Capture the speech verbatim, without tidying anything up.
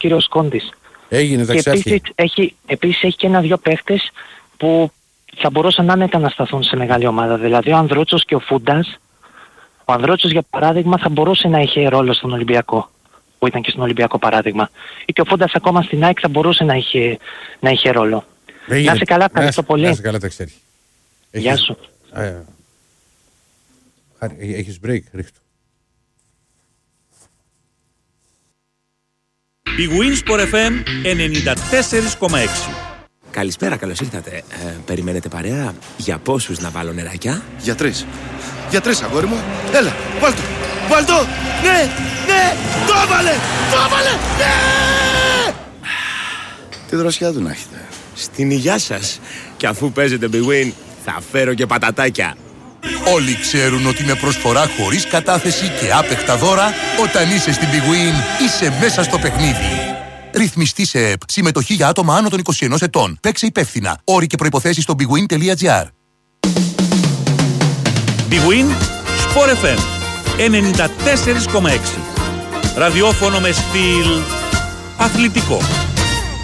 κύριος Κόντης. Έγινε, Και ταξιάρχη. επίσης έχει, επίσης έχει και ένα-δυο παίχτες που θα μπορούσαν άνετα να σταθούν σε μεγάλη ομάδα. Δηλαδή ο Ανδρούτσος και ο Φούντας. Ο Ανδρούτσος για παράδειγμα θα μπορούσε να είχε ρόλο στον Ολυμπιακό, που ήταν και στον Ολυμπιακό παράδειγμα. Ή και ο Φούντας ακόμα στην ΑΕΚ θα μπορούσε να είχε, να είχε ρόλο. Έγινε. Να είσαι καλά, ευχαριστώ πολύ. Να είσαι καλά, ταξιάρχη. Γεια Έχεις- σου. Α, χάρη, έχεις break, ρίχτω. Η Winsport εφ εμ ενενήντα τέσσερα κόμμα έξι. Καλησπέρα, καλώς ήρθατε. Ε, περιμένετε παρέα? Για πόσους να βάλω νεράκια? Για τρεις. Για τρεις, αγόρι μου. Έλα, βάλ' το. Βάλ' το. Ναι, ναι, το έβαλε, το έβαλε, ναι! Τι δροσιά του να έχετε. Στην υγειά σας. Και αφού παίζετε Big Win, θα φέρω και πατατάκια. Όλοι ξέρουν ότι με προσφορά χωρίς κατάθεση και άπεχτα δώρα, όταν είσαι στην Big Win, είσαι μέσα στο παιχνίδι. Ρυθμιστή σε ΕΠ. Συμμετοχή για άτομα άνω των είκοσι ενός ετών. Παίξε υπεύθυνα. Όροι και προϋποθέσεις στο bigwin τελεία gr. Big Win Sport εφ εμ ενενήντα τέσσερα κόμμα έξι. Ραδιόφωνο με στυλ αθλητικό.